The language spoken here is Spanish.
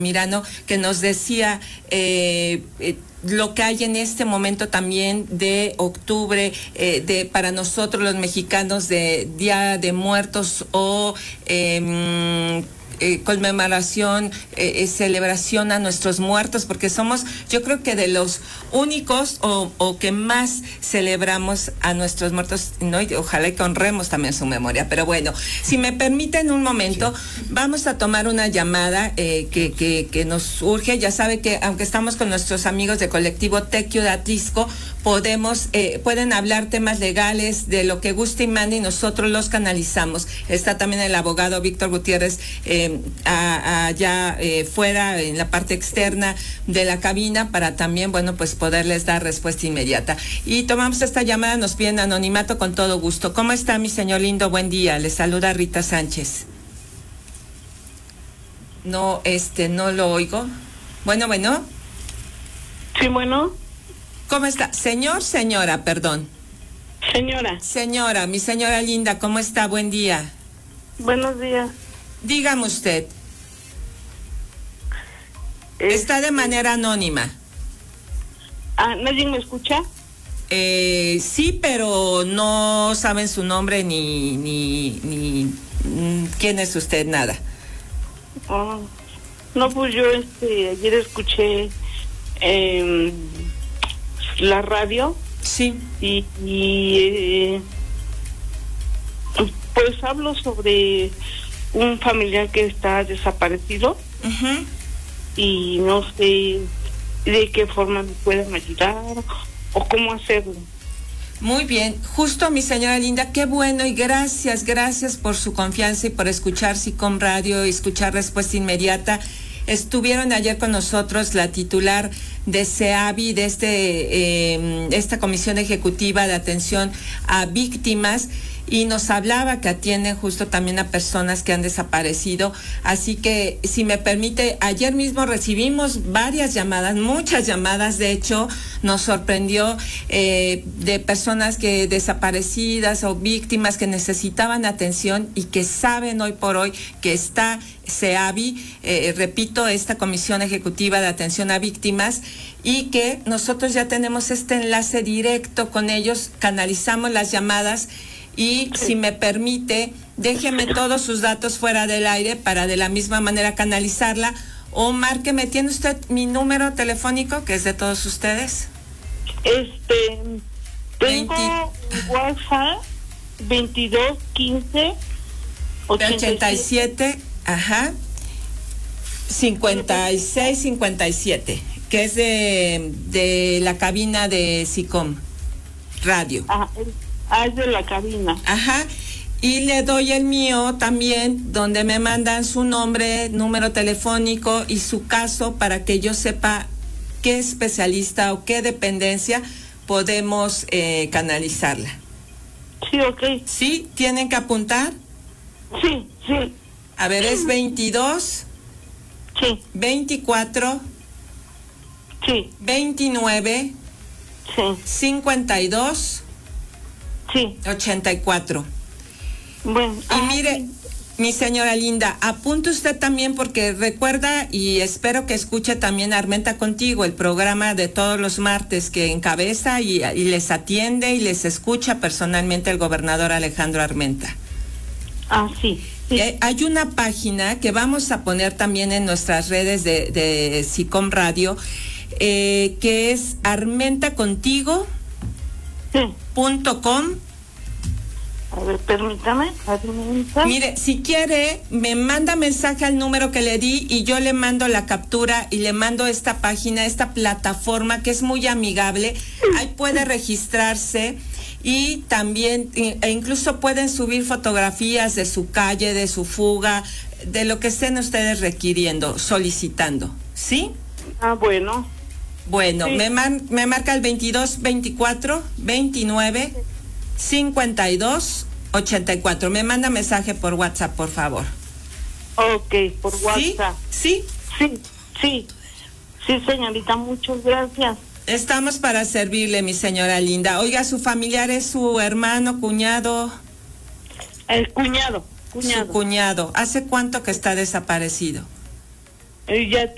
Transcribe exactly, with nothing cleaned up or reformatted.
Mirano, que nos decía eh, eh, lo que hay en este momento también de octubre, eh, de para nosotros los mexicanos de Día de Muertos o eh, eh, conmemoración, eh, eh, celebración a nuestros muertos, porque somos, yo creo que de los únicos o, o que más celebramos a nuestros muertos, ¿no? Y ojalá y que honremos también su memoria. Pero bueno, si me permiten un momento, sí. Vamos a tomar una llamada eh, que, que, que nos urge. Ya sabe que aunque estamos con nuestros amigos de colectivo Tequio de Atisco, podemos, eh, pueden hablar temas legales de lo que guste y mande y nosotros los canalizamos. Está también el abogado Víctor Gutiérrez eh, allá eh, fuera en la parte externa de la cabina para también, bueno, pues poderles dar respuesta inmediata. Y tomamos esta llamada, nos piden anonimato con todo gusto. ¿Cómo está, mi señor lindo? Buen día. Les saluda Rita Sánchez. No, este, no lo oigo. Bueno, bueno. Sí, bueno. ¿Cómo está? Señor, señora, perdón. Señora. Señora, mi señora linda, ¿cómo está? Buen día. Buenos días. Dígame usted. Es... Está de manera anónima. Ah, ¿nadie me escucha? Eh, sí, pero no saben su nombre ni, ni, ni quién es usted, nada. Oh, no, pues yo este ayer escuché eh, la radio. Sí. Y, y eh, pues hablo sobre un familiar que está desaparecido. Uh-huh. Y no sé de qué forma me pueden ayudar o cómo hacerlo. Muy bien, justo mi señora linda, qué bueno y gracias, gracias por su confianza y por escuchar SICOM Radio y escuchar Respuesta Inmediata. Estuvieron ayer con nosotros la titular de CEAVI, de este, eh, esta Comisión Ejecutiva de Atención a Víctimas, y nos hablaba que atienden justo también a personas que han desaparecido. Así que, si me permite, ayer mismo recibimos varias llamadas, muchas llamadas, de hecho, nos sorprendió eh, de personas que desaparecidas o víctimas que necesitaban atención y que saben hoy por hoy que está CEAVI, eh, repito, esta Comisión Ejecutiva de Atención a Víctimas, y que nosotros ya tenemos este enlace directo con ellos, canalizamos las llamadas. Y si me permite, déjeme todos sus datos fuera del aire para de la misma manera canalizarla, o márqueme. ¿Tiene usted mi número telefónico, que es de todos ustedes? Este, tengo WhatsApp veintidós quince ochenta y siete, ajá, cincuenta y seis cincuenta y siete, que es de, de la cabina de SICOM Radio. Ajá. Ah, es de la cabina. Ajá. Y le doy el mío también, donde me mandan su nombre, número telefónico y su caso para que yo sepa qué especialista o qué dependencia podemos eh, canalizarla. Sí, ok. ¿Sí? ¿Tienen que apuntar? Sí, sí. A ver, es veintidós. Sí. veinticuatro. Sí. veintinueve. Sí. cincuenta y dos. Sí. ochenta y cuatro. Bueno. Y ah, mire, sí. Mi señora linda, apunte usted también, porque recuerda, y espero que escuche también Armenta Contigo, el programa de todos los martes que encabeza y, y les atiende y les escucha personalmente el gobernador Alejandro Armenta. Ah, sí. sí. Eh, hay una página que vamos a poner también en nuestras redes de, de SICOM Radio, eh, que es armentacontigo punto com. Sí. A ver, permítame. Armenta. Mire, si quiere, me manda mensaje al número que le di y yo le mando la captura y le mando esta página, esta plataforma que es muy amigable. Ahí puede registrarse y también, e incluso pueden subir fotografías de su calle, de su fuga, de lo que estén ustedes requiriendo, solicitando. ¿Sí? Ah, bueno. Bueno, sí. me, man, me marca el veintidós veinticuatro veintinueve cincuenta y dos ochenta y cuatro. Me manda mensaje por WhatsApp, por favor. Ok, por WhatsApp. ¿Sí? Sí, sí. Sí, señorita, muchas gracias. Estamos para servirle, mi señora linda. Oiga, ¿su familiar es su hermano, cuñado? El cuñado, cuñado. Su cuñado. ¿Hace cuánto que está desaparecido? Eh, ya